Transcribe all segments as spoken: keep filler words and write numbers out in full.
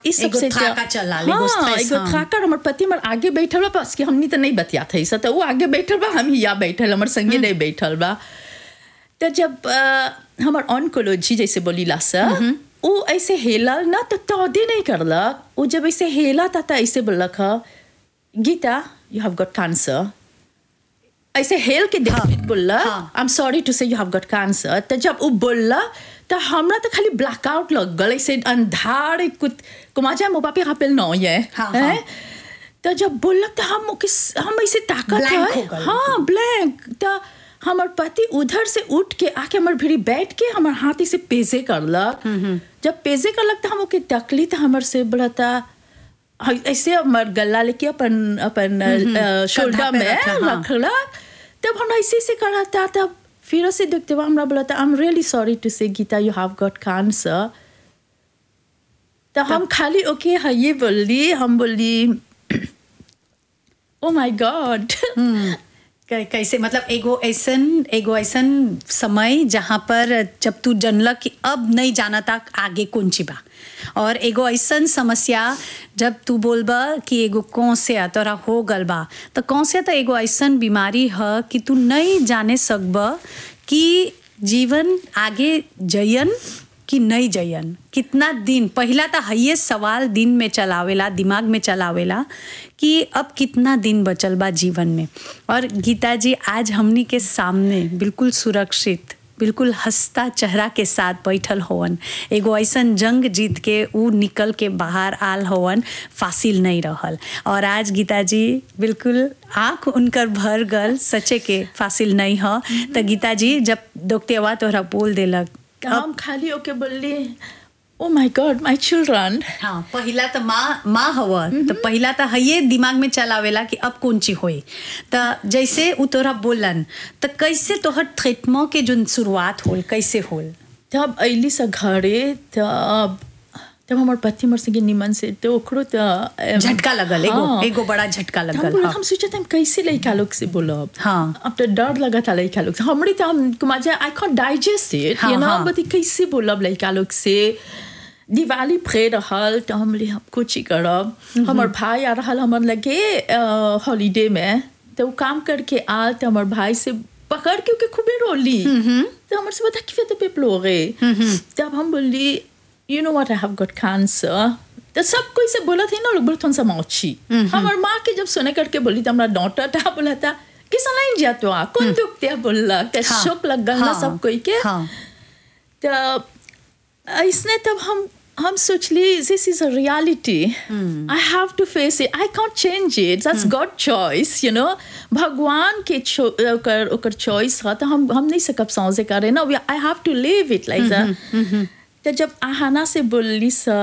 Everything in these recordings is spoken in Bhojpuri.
इस सब एगो से थ्राका चला, एगो हाँ stress, एगो हाँ। थ्राका हमर पति हमर आगे बैठल बा बस कि हमनी तो नहीं बतिया थे सत वो आगे बैठल बा हम या बैठल हमर संगे नहीं बैठल बा तो जब अ, हमर ऑन्कोलॉजी जैसे बोली ला सर वो ऐसे हेलल ना तो तौदे नहीं करलक वो जब ऐसे हेला था तो ऐसे बोलक ह Geeta you have got cancer ऐसे हेल के देख हाँ, बोलला हाँ। आई एम सॉरी टू से यू हैव गॉट कैंसर तो जब वो बोलला तो हमरा तो खाली ब्लैकआउट लग गल ऐसे अंधार कुछ कुमाजा मोबा पे हापेल न ये हाँ, हैं? हाँ। तो जब बोलक तो हम किस हम ऐसे ताकत Blank हो है गल। हाँ ब्लैंक तो हमर पति उधर से उठ के आके हमर भिड़ी बैठ के हमर हाथी से पेजे करलक जब पेजे करलक तो हम ओके तकली तो हमर से बोलता ऐसे हमर गला लेके अपन अपन शोल्डर कंधा पे में रखा, हाँ। रखलक तब हम ऐसे से करा था तब फिर से देखते हुए हमरा बोला था I am really sorry two से Geeta you have got cancer तो हम खाली ओके हाँ ये बोली हम बोली ओ माय गॉड कै- कैसे मतलब एगो ऐसन एगो ऐसन समय जहाँ पर जब तू जनलक कि अब नहीं जाना था आगे कौन ची बा और एगो ऐसन समस्या जब तू बोलबा कि एगो कौन से आ तोरा हो गल बा तो कौन से तो एगो ऐसन बीमारी है कि तू नहीं जाने सकबा कि जीवन आगे जयन कि नहीं जयन कितना दिन पहला तो हये सवाल दिन में चलावेला दिमाग में चलावेला कि अब कितना दिन बचल बा जीवन में और गीता जी आज हमनी के सामने बिल्कुल सुरक्षित बिल्कुल हंसता चेहरा के साथ बैठल होवन एगो ऐसन जंग जीत के ऊ निकल के बाहर आल होवन फासिल नहीं रहल और आज गीता जी बिल्कुल आँख उनकर भर गल सचे के फासिल नहीं ह तो गीता जी जब दोक्तेवा तोहरा बोल देलक हम खाली ओके बोली oh my God my children हाँ पहला तो माँ माँ हवा तो पहला तो हये दिमाग में चलावेला कि अब कौन ची होई तो जैसे उ तोरा बोलन तो कैसे तोहर ट्रीटमेंट के जो शुरुआत होल कैसे होल तब अली से घरे तब तब हमार पति मर से निमन से तो ओकरो तो झटका लगल एगो हाँ। एगो बड़ा झटका हम लगल बोला हाँ। हम सोचे हम कैसे लड़का लोग से बोलब हाँ। अब तो डर लगा था लड़का लोग से हमरी तो हम कुमाजा आई कांट डाइजेस्ट इट हाँ, यू नो हाँ। बट कैसे बोलब लड़का लोग से दिवाली प्रे रहल तो हम ले हम कुछ ही करब हमर भाई आ रहल हमर लगे हॉलीडे में तो वो काम करके आल तो हमर भाई से पकड़ के ओके खूबे रोली तो हमर से बता कि तो पे प्लोरे तब हम बोली you know what I have got cancer तो सब कोई से बोला थी ना लोग बोले थोड़ा सा मौची हमर माँ के जब सुने करके बोली तो हमरा डॉटर था बोला था किस लाइन जा तो आ कौन दुखते बोला तो हाँ, शौक लग गल ना हाँ, सब कोई के हाँ। तो इसने तब हम हम सोचली दिस is a reality I have two face it I can't change it that's God choice you know भगवान के cho- ओकर ओकर चॉइस है तो हम हम नहीं सकब समझे करे ना I have two live it like that तो जब आहाना से बोलली सा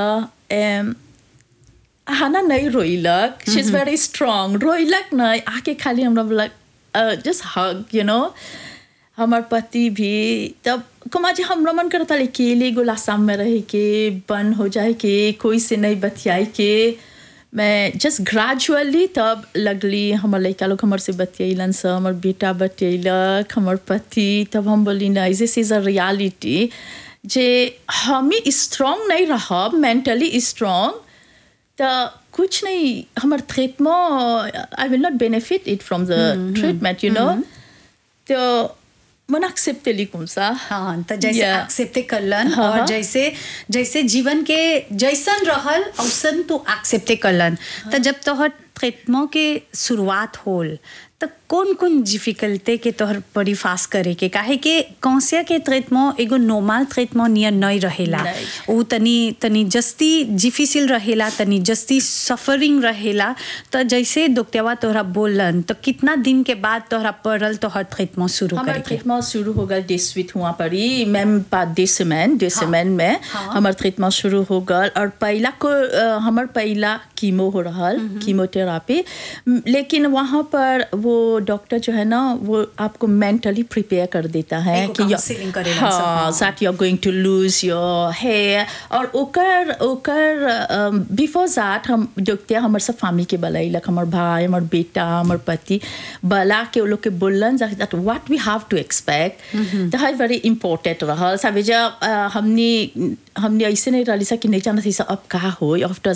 आहाना नहीं रोइलक शी इज वेरी स्ट्रांग रोइलक नहीं आके खाली हमरा बोलक जस्ट हग यू नो हमार पति भी तब कुमार हमरा मन करता अकेले गोलासाम में रह के बन हो जाए के कोई से नहीं बतियाए के मैं जस्ट ग्रेजुअली तब लगली हमार लड़का लोग हमार से बतियलन से हमार बेटा बतियलक हमार पति तब हम बोली ना दिस इज अ रियलिटी जे हम ही स्ट्रांग नहीं रहब मेंटली स्ट्रांग तो कुछ नहीं हमार treatment I will not benefit it from the treatment you know तो मन एक्सेप्ट लिखूँ सा हाँ तो जैसे Yeah. एक्सेप्ट करलन हाँ, और हाँ। जैसे जैसे जीवन के जैसन रहल औसन तो एक्सेप्ट करलन तो जब तोहर ट्रीटमेंट के शुरुआत होल तो कौन कौन डिफिकल्टी के तोहर बड़ी फास करे के काहे के कौनसिया के ट्रीटमेंट एगो नॉर्मल ट्रीटमेंट नियर नहीं रहेला नहीं। वो तनी तनी जस्ती डिफिसिल रहेला तनी जस्ती सफरिंग रहेला तो जैसे दोक्तेवा तोहरा बोलन तो कितना दिन के बाद तोहरा पड़ल तोहर ट्रीटमेंट शुरू हमारा करे के ट्रीटमेंट शुरू हो गया डेढ़ वीक हुआ पड़ी मैम पाँच दस सेमेन दस हाँ, सेमेन में हाँ। हमारा ट्रीटमेंट शुरू हो गया और पहला को अ, हमार पहला कीमो हो रहा कीमोथेरापी लेकिन वहाँ पर वो डॉक्टर जो है ना वो आपको मेंटली प्रिपेयर कर देता है एगो कि you- counseling करेला सब, हाँ हाँ। that you are going to lose your hair और ओकर ओकर बिफोर दैट हम देखते हमारे सब फैमिली के बलैलक हमार भाई हमार बेटा हमार पति बला के वो लोग के बोलन that what V have two expect that है वेरी इंपॉर्टेंट रहल सब जब हमने हमने ऐसे नहीं रही सा कि नहीं जाना थी अब का हो आफ्टर